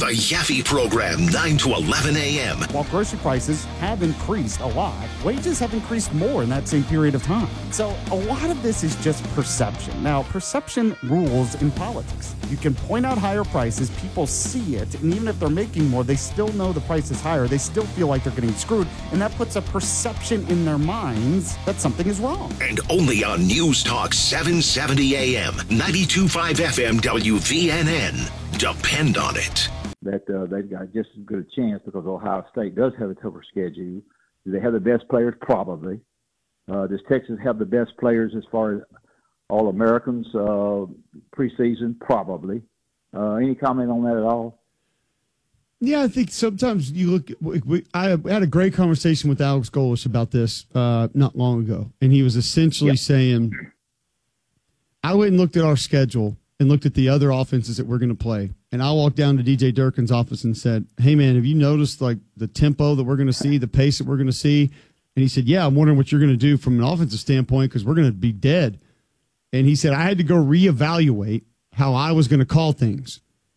The Yaffe Program, 9 to 11 a.m. While grocery prices have increased a lot, wages have increased more in that same period of time. So a lot of this is just perception. Now, perception rules in politics. You can point out higher prices, people see it, and even if they're making more, they still know the price is higher. They still feel like they're getting screwed, and that puts a perception in their minds that something is wrong. And only on News Talk 770 a.m., 92.5 FM WVNN. Depend on it. That they've got just as good a chance because Ohio State does have a tougher schedule. Do they have the best players? Probably. Does Texas have the best players as far as All-Americans preseason? Probably. Any comment on that at all? Yeah, I think sometimes you look. I had a great conversation with Alex Golesh about this not long ago, and he was essentially saying, I went and looked at our schedule and looked at the other offenses that we're going to play. And I walked down to DJ Durkin's office and said, hey, man, have you noticed like the tempo that we're going to see, the pace that we're going to see? And he said, yeah, I'm wondering what you're going to do from an offensive standpoint because we're going to be dead. And he said, I had to go reevaluate how I was going to call things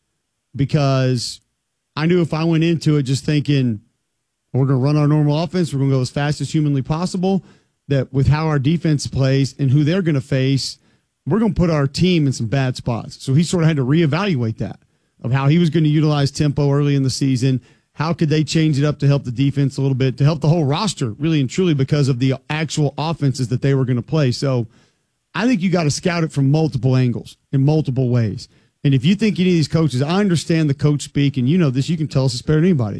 because I knew if I went into it just thinking we're going to run our normal offense, we're going to go as fast as humanly possible, that with how our defense plays and who they're going to face, we're going to put our team in some bad spots. So he sort of had to reevaluate that of how he was going to utilize tempo early in the season. How could they change it up to help the defense a little bit, to help the whole roster really and truly because of the actual offenses that they were going to play. So I think you got to scout it from multiple angles in multiple ways. And if you think any of these coaches, I understand the coach speak, and you know this, you can tell us this better than anybody.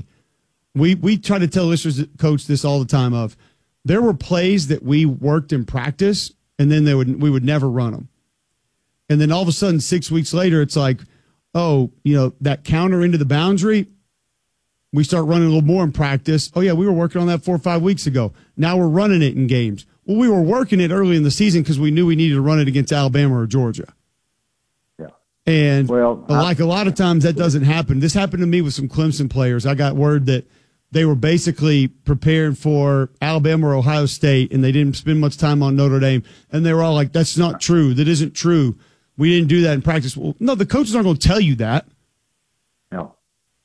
We try to tell listeners, coach, this all the time of there were plays that we worked in practice, and then we would never run them. And then all of a sudden, 6 weeks later, it's like, oh, that counter into the boundary, we start running a little more in practice. Oh, yeah, we were working on that 4 or 5 weeks ago. Now we're running it in games. Well, we were working it early in the season because we knew we needed to run it against Alabama or Georgia. Yeah. And a lot of times that doesn't happen. This happened to me with some Clemson players. I got word that they were basically preparing for Alabama or Ohio State, and they didn't spend much time on Notre Dame. And they were all like, that's not true. That isn't true. We didn't do that in practice. Well, no, the coaches aren't going to tell you that. No.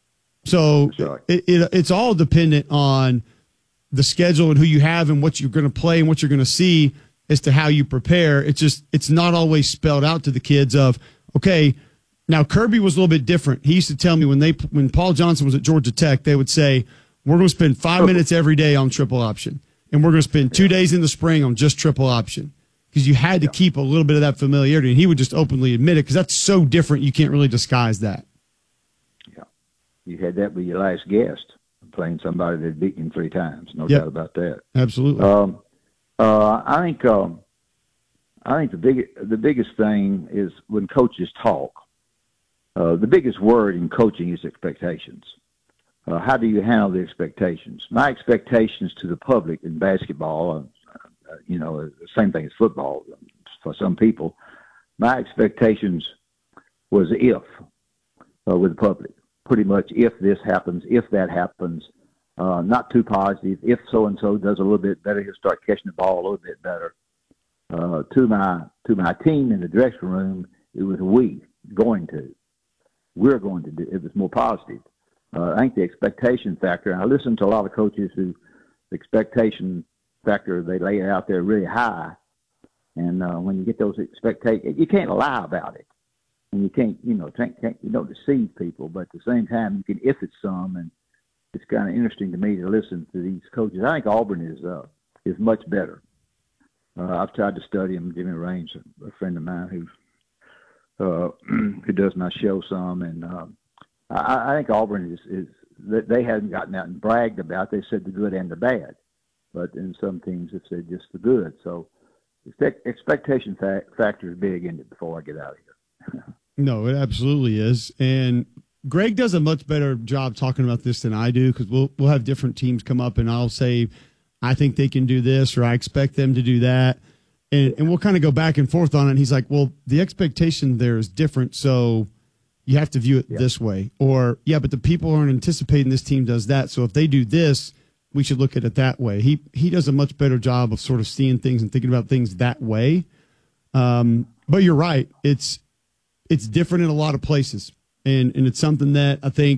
So it's all dependent on the schedule and who you have and what you're going to play and what you're going to see as to how you prepare. It's not always spelled out to the kids of, okay, now Kirby was a little bit different. He used to tell me when Paul Johnson was at Georgia Tech, they would say, we're going to spend 5 minutes every day on triple option, and we're going to spend 2 days in the spring on just triple option. Because you had to keep a little bit of that familiarity, and he would just openly admit it because that's so different you can't really disguise that. Yeah. You had that with your last guest, playing somebody that had beaten him 3 times. No doubt about that. Absolutely. I think the biggest thing is when coaches talk, the biggest word in coaching is expectations. How do you handle the expectations? My expectations to the public in basketball, the same thing as football for some people. My expectations was if with the public. Pretty much if this happens, if that happens, not too positive. If so-and-so does a little bit better, he'll start catching the ball a little bit better. To my team in the dressing room, it was we're going to do. It was more positive. I think the expectation factor, and I listen to a lot of coaches who the expectation factor, they lay it out there really high. And when you get those expectations, you can't lie about it. And you can't, you don't deceive people, but at the same time, you can if it's some. And it's kind of interesting to me to listen to these coaches. I think Auburn is much better. I've tried to study him, Jimmy Raines, a friend of mine who does my show some. And I think Auburn is they haven't gotten out and bragged about. They said the good and the bad. But in some teams, it's just the good. So expectation factor is big in it before I get out of here. No, it absolutely is. And Greg does a much better job talking about this than I do because we'll have different teams come up and I'll say, I think they can do this or I expect them to do that. And we'll kind of go back and forth on it. And he's like, well, the expectation there is different. So you have to view it this way. Or, but the people aren't anticipating this team does that. So if they do this, we should look at it that way. He does a much better job of sort of seeing things and thinking about things that way. But you're right. It's different in a lot of places. And it's something that I think